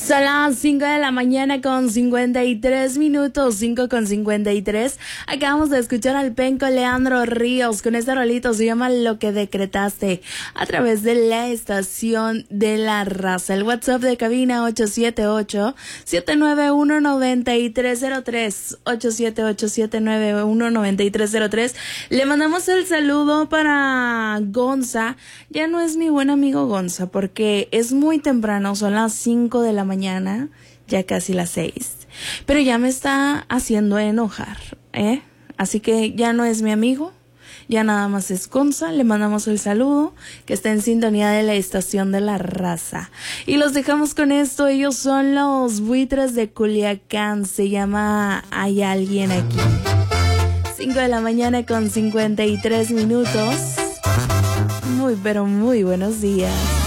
Son las 5 de la mañana con 53 minutos, 5 con 53. Acabamos de escuchar al penco Leandro Ríos con este rolito, se llama Lo que decretaste, a través de la estación de La Raza. El WhatsApp de cabina 878-791-9303, 878-791-9303. Le mandamos el saludo para Gonza. Ya no es mi buen amigo Gonza porque es muy temprano, son las 5 de la mañana, ya casi las 6, pero ya me está haciendo enojar, así que ya no es mi amigo, ya nada más es Gonza. Le mandamos el saludo, que está en sintonía de la estación de La Raza, y los dejamos con esto. Ellos son los Buitres de Culiacán, se llama Hay Alguien Aquí. 5 de la mañana con 53 minutos. Muy pero muy buenos días.